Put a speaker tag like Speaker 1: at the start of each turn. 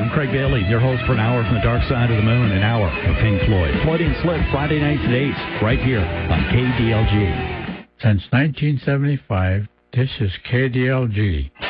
Speaker 1: I'm Craig Bailey, your host for an hour from the dark side of the moon, an hour of Pink Floyd. Floyd and Slip, Friday nights at 8, right here on KDLG.
Speaker 2: Since 1975, this is KDLG.